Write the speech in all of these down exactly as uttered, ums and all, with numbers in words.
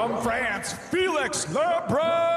From France, Félix Lebrun!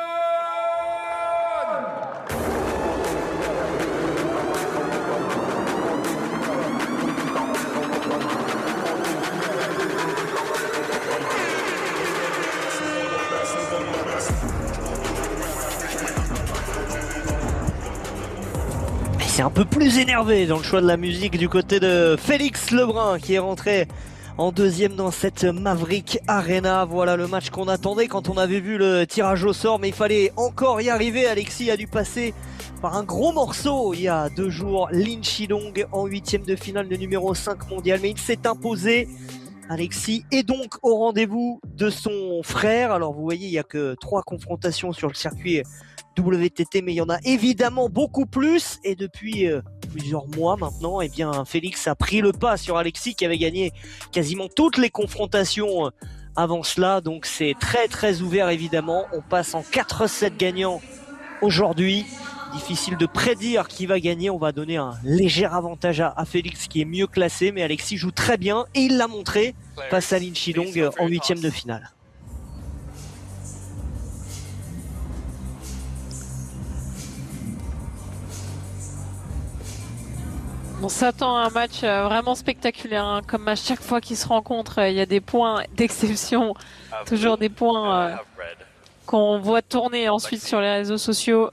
C'est un peu plus énervé dans le choix de la musique du côté de Félix Lebrun qui est rentré en deuxième dans cette Maverick Arena. Voilà le match qu'on attendait quand on avait vu le tirage au sort, mais il fallait encore y arriver. Alexis a dû passer par un gros morceau il y a deux jours. Lin Chidong en huitième de finale, le numéro cinq mondial, mais il s'est imposé. Alexis est donc au rendez-vous de son frère. Alors vous voyez, il n'y a que trois confrontations sur le circuit W T T, mais il y en a évidemment beaucoup plus. Et depuis euh, plusieurs mois maintenant, eh bien, Félix a pris le pas sur Alexis qui avait gagné quasiment toutes les confrontations euh, avant cela. Donc c'est très très ouvert évidemment. On passe en quatre sept gagnants aujourd'hui. Difficile de prédire qui va gagner. On va donner un léger avantage à, à Félix qui est mieux classé, mais Alexis joue très bien et il l'a montré face à Lin Chidong en huitième de finale. On s'attend à un match vraiment spectaculaire, hein. Comme à chaque fois qu'ils se rencontrent, il y a des points d'exception, toujours des points euh, qu'on voit tourner ensuite sur les réseaux sociaux.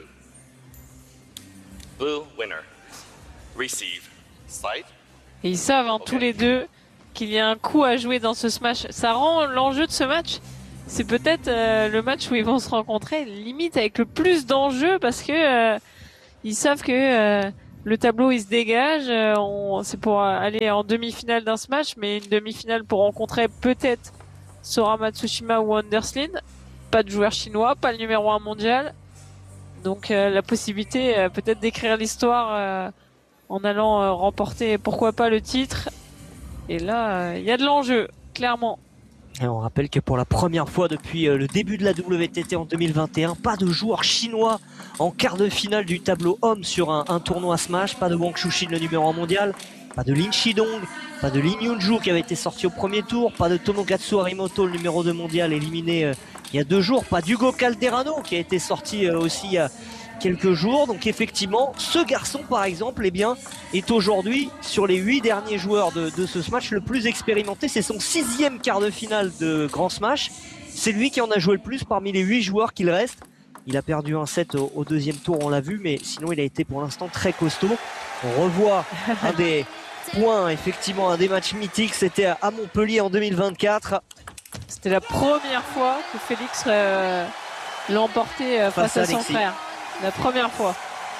Et ils savent hein, tous les deux qu'il y a un coup à jouer dans ce smash. Ça rend l'enjeu de ce match, c'est peut-être euh, le match où ils vont se rencontrer limite avec le plus d'enjeux parce que euh, ils savent que euh, le tableau il se dégage. Euh, on, c'est pour aller en demi-finale d'un smash, mais une demi-finale pour rencontrer peut-être Sora Matsushima ou Anderslin. Pas de joueur chinois, pas le numéro un mondial. Donc euh, la possibilité euh, peut-être d'écrire l'histoire euh, en allant euh, remporter pourquoi pas le titre. Et là, il euh, y a de l'enjeu, clairement. Et on rappelle que pour la première fois depuis euh, le début de la W T T en deux mille vingt et un, pas de joueur chinois en quart de finale du tableau homme sur un, un tournoi Smash. Pas de Wang Chuxin, le numéro un mondial. Pas de Lin Chidong. Pas de Lin Yunju qui avait été sorti au premier tour. Pas de Tomogatsu Harimoto, le numéro deux mondial, éliminé euh, il y a deux jours. Pas d'Hugo Calderano qui a été sorti euh, aussi il y a quelques jours. Donc effectivement, ce garçon par exemple eh bien, est aujourd'hui sur les huit derniers joueurs de, de ce Smash le plus expérimenté. C'est son sixième quart de finale de Grand Smash. C'est lui qui en a joué le plus parmi les huit joueurs qu'il reste. Il a perdu un set au, au deuxième tour, on l'a vu, mais sinon il a été pour l'instant très costaud. On revoit un des points, effectivement, un des matchs mythiques, c'était à Montpellier en deux mille vingt-quatre. C'était la première fois que Félix euh, l'emportait euh, face, face à, à son frère. La première fois.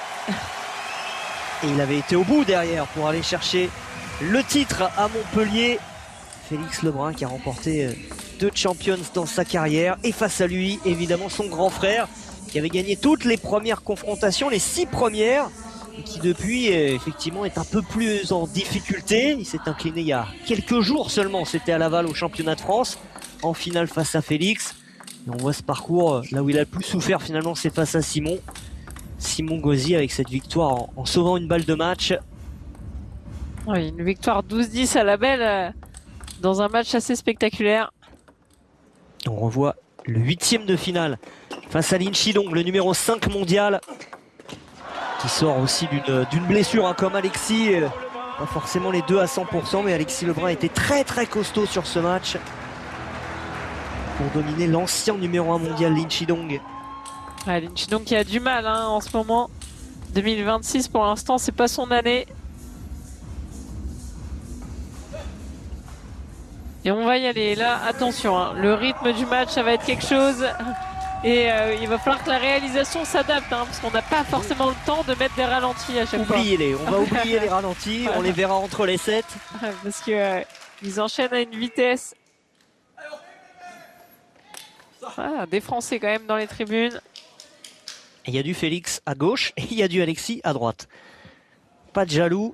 Et il avait été au bout derrière pour aller chercher le titre à Montpellier. Félix Lebrun qui a remporté deux Champions dans sa carrière. Et face à lui, évidemment, son grand frère qui avait gagné toutes les premières confrontations, les six premières. Et qui depuis, effectivement, est un peu plus en difficulté. Il s'est incliné il y a quelques jours seulement. C'était à Laval au championnat de France. En finale face à Félix. Et on voit ce parcours, là où il a le plus souffert finalement, c'est face à Simon. Simon Gauzy avec cette victoire en, en sauvant une balle de match. Oui, une victoire douze dix à la belle euh, dans un match assez spectaculaire. On revoit le huitième de finale face à Lin Chidong, le numéro cinq mondial, qui sort aussi d'une d'une blessure hein, comme Alexis. Euh, pas forcément les deux à cent pour cent, mais Alexis Lebrun était très très costaud sur ce match pour dominer l'ancien numéro un mondial Lin Chidong. Ouais, Lin Chidong qui a du mal hein, en ce moment. deux mille vingt-six pour l'instant, c'est pas son année. Et on va y aller. Là, attention, hein, le rythme du match, ça va être quelque chose. Et euh, il va falloir que la réalisation s'adapte, hein, parce qu'on n'a pas forcément le temps de mettre des ralentis à chaque fois. Oubliez-les, on va oublier les ralentis, on les verra entre les sets. Parce que euh, ils enchaînent à une vitesse. Ah, des Français quand même dans les tribunes. Il y a du Félix à gauche et il y a du Alexis à droite. Pas de jaloux.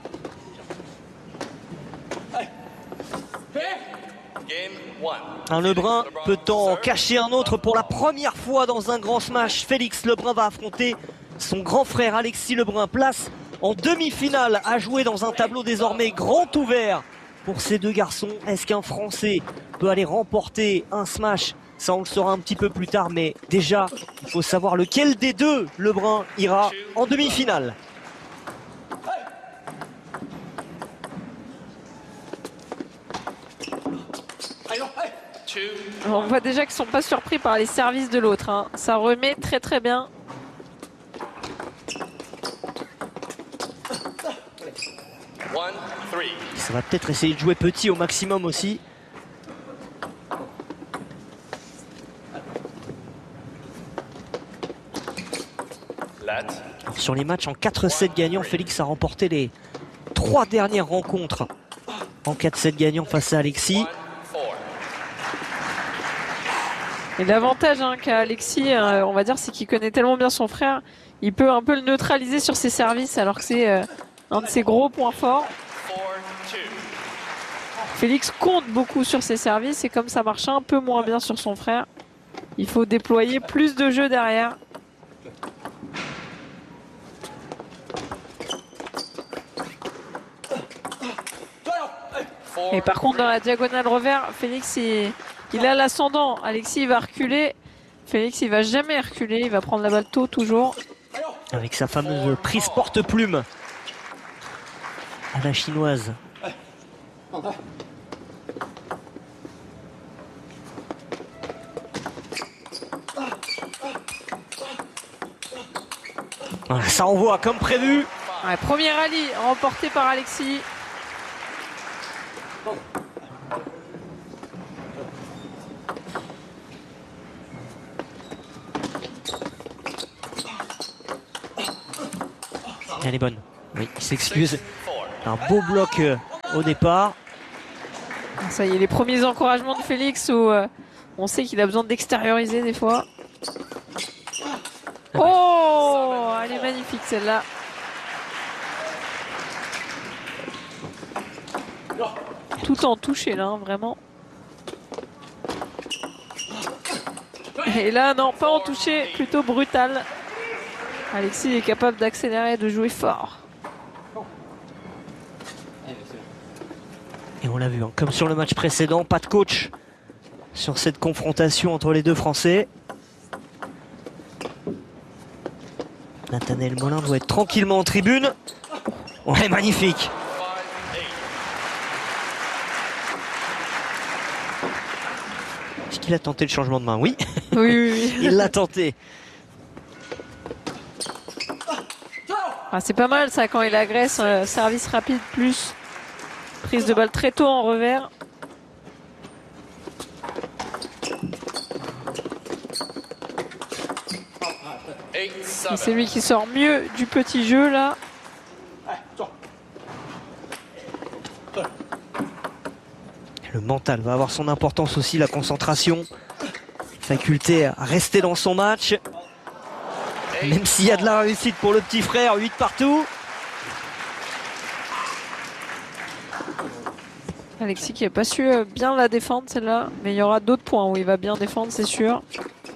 Un Lebrun peut-on cacher un autre pour la première fois dans un grand smash? Félix Lebrun va affronter son grand frère Alexis Lebrun. Place en demi-finale à jouer dans un tableau désormais grand ouvert pour ces deux garçons. Est-ce qu'un Français peut aller remporter un smash? Ça, on le saura un petit peu plus tard, mais déjà, il faut savoir lequel des deux Lebrun ira en demi-finale. On voit déjà qu'ils ne sont pas surpris par les services de l'autre. Hein. Ça remet très très bien. Ça va peut-être essayer de jouer petit au maximum aussi. Alors, sur les matchs en quatre sept gagnants, Félix a remporté les trois dernières rencontres en quatre sept gagnants face à Alexis. Et l'avantage hein, qu'a Alexis, euh, on va dire, c'est qu'il connaît tellement bien son frère, il peut un peu le neutraliser sur ses services, alors que c'est euh, un de ses gros points forts. Félix compte beaucoup sur ses services et comme ça marche un peu moins bien sur son frère, il faut déployer plus de jeux derrière. Et par contre dans la diagonale revers, Félix il, il a l'ascendant. Alexis il va reculer. Félix il va jamais reculer, il va prendre la balle tôt toujours. Avec sa fameuse prise porte-plume à la chinoise. Voilà, ça envoie comme prévu. Ouais, premier rallye remporté par Alexis. Elle est bonne. Oui, il s'excuse. Un beau bloc euh, au départ. Ça y est, les premiers encouragements de Félix où euh, on sait qu'il a besoin d'extérioriser des fois. Oh, elle est magnifique celle-là. Tout en touché là, hein, vraiment. Et là, non, pas en touché, plutôt brutal. Alexis est capable d'accélérer, de jouer fort. Et on l'a vu, hein, comme sur le match précédent, pas de coach sur cette confrontation entre les deux Français. Nathanaël Molin doit être tranquillement en tribune. Ouais, magnifique. Est-ce qu'il a tenté le changement de main? Oui. Oui, oui, oui. Il l'a tenté. Ah, c'est pas mal ça quand il agresse, euh, service rapide plus prise de balle très tôt en revers. Et c'est lui qui sort mieux du petit jeu là. Le mental va avoir son importance aussi, la concentration, faculté à rester dans son match. Même s'il y a de la réussite pour le petit frère, huit partout. Alexis qui n'a pas su bien la défendre celle-là, mais il y aura d'autres points où il va bien défendre, c'est sûr.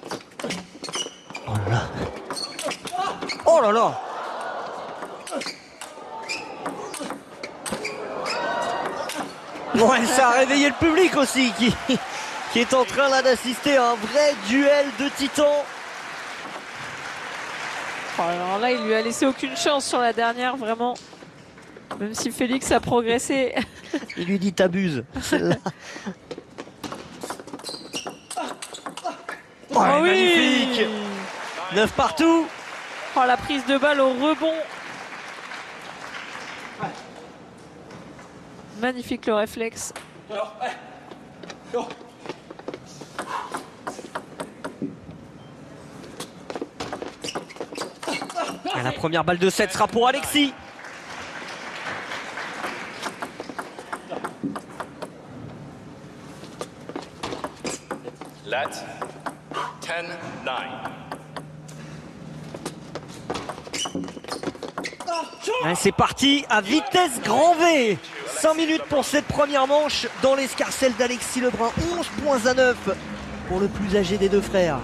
Oh là là. Oh là là. Ouais, ça a réveillé le public aussi qui, qui est en train là d'assister à un vrai duel de titans. Oh, alors là, il lui a laissé aucune chance sur la dernière, vraiment. Même si Félix a progressé. Il lui dit t'abuses. Celle-là. Oh, oh oui, magnifique. neuf partout. Oh, la prise de balle au rebond. Magnifique le réflexe. Et la première balle de sept sera pour Alexis. Let dix neuf. C'est parti à vitesse grand V. cinq minutes pour cette première manche dans l'escarcelle d'Alexis Lebrun. onze points à neuf pour le plus âgé des deux frères.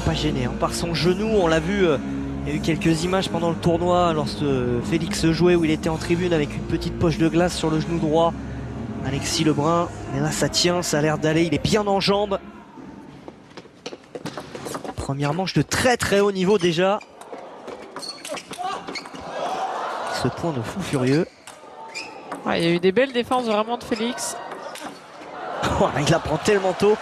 pas gêné hein, par son genou. On l'a vu, euh, il y a eu quelques images pendant le tournoi lorsque Félix jouait où il était en tribune avec une petite poche de glace sur le genou droit. Alexis Lebrun, mais là ça tient, ça a l'air d'aller, il est bien en jambes. Première manche de très très haut niveau déjà. Ce point de fou furieux. Ouais, il y a eu des belles défenses vraiment de Félix. Il la prend tellement tôt.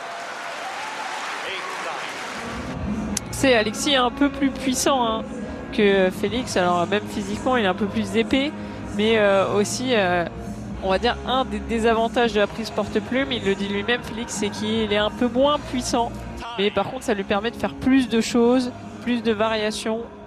C'est Alexis est un peu plus puissant hein, que Félix. Alors même physiquement il est un peu plus épais. Mais euh, aussi euh, on va dire un des désavantages de la prise porte-plume, il le dit lui-même Félix, c'est qu'il est un peu moins puissant. Mais par contre ça lui permet de faire plus de choses, plus de variations.